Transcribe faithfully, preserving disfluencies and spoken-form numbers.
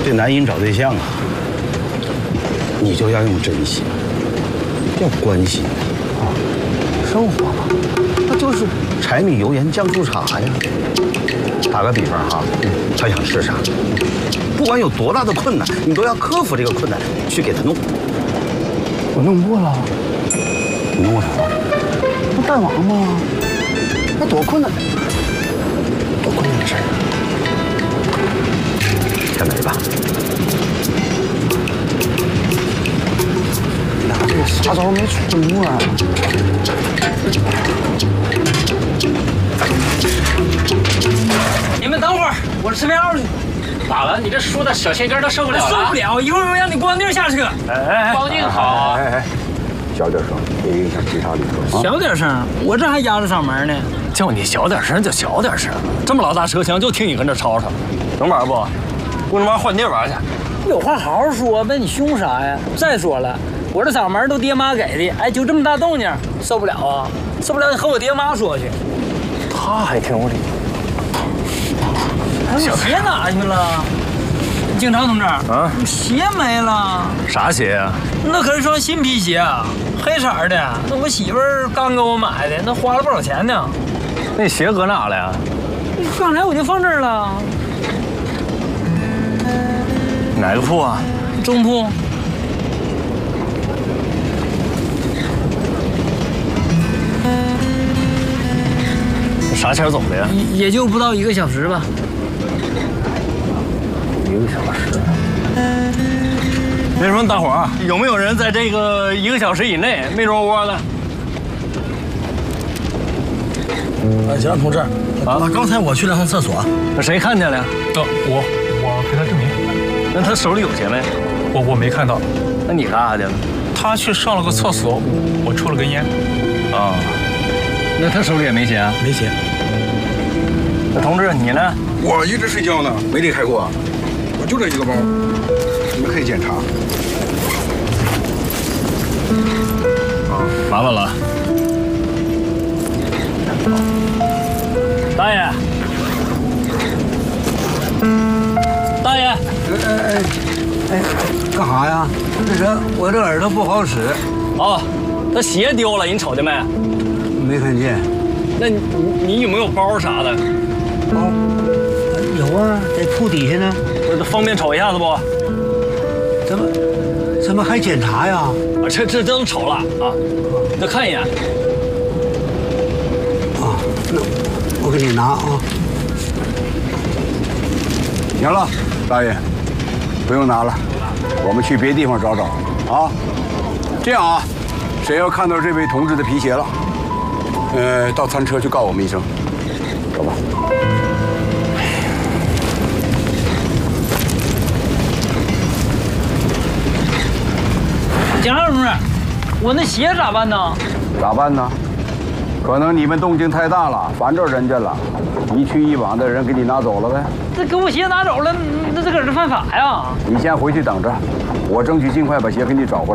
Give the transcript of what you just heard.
这男人找对象啊，你就要用真心，要关心啊，生活嘛，那就是柴米油盐酱醋茶呀。打个比方哈，他想吃啥，不管有多大的困难，你都要克服这个困难去给他弄。 我弄过了， 你弄过啥了？ 不蛋王吗？那多困难，多困难的事儿。 甜梅吧。 那这个啥招没出啊？ 你们等会儿，我吃票去。 咋了？你这说的小心肝都受不了了？ 受不了！一会儿我让你光腚下车。 哎哎，光腚好。 哎哎，小点声，别影响其他旅客啊。 小点声，我这还压着嗓门呢。 叫你小点声就小点声，这么老大车厢就听你跟这吵吵，能玩不？跟着玩换地儿玩去。 有话好好说呗，你凶啥呀？再说了，我这嗓门都爹妈给的，哎，就这么大动静，受不了啊！受不了你和我爹妈说去。 他还挺无理。 哎，我鞋哪去了？警察同志啊，你鞋没了？ 啥鞋呀？ 那可是双新皮鞋啊，黑色的，那我媳妇儿刚给我买的，那花了不少钱呢。 那鞋搁哪了呀？ 刚才我就放这儿了。 哪个铺啊？ 中铺。 啥前走的呀？ 也就不到一个小时吧。 一个小时。那什么，大伙儿有没有人在这个一个小时以内没着窝的？ 哎，警察同志，啊，刚才我去了趟厕所， 那谁看见了呀？ 呃，我我给他证明。 那他手里有钱没？ 我我没看到。 那你干啥去了？ 他去上了个厕所，我抽了根烟。 啊，那他手里也没钱啊？ 没钱。 那同志你呢？ 我一直睡觉呢，没离开过。我就这一个包，你们可以检查。 啊，麻烦了。大爷，大爷， 哎哎哎，干啥呀？那啥，我这耳朵不好使。 哦，他鞋丢了，你瞅见没？ 没看见。 那你你有没有包啥的？ 包有啊，在铺底下呢。 这方便瞅一下子不？ 怎么怎么还检查呀？ 啊，这这都瞅了啊，再看一眼。 啊，那我给你拿啊。 行了，大爷，不用拿了，我们去别地方找找啊。这样啊，谁要看到这位同志的皮鞋了，呃，到餐车去告我们一声，走吧。 警察同志，我那鞋咋办呢？ 咋办呢？可能你们动静太大了，烦着人家了，一去一往的人给你拿走了呗。 这给我鞋拿走了，那这可是犯法呀！ 你先回去等着，我争取尽快把鞋给你找回来。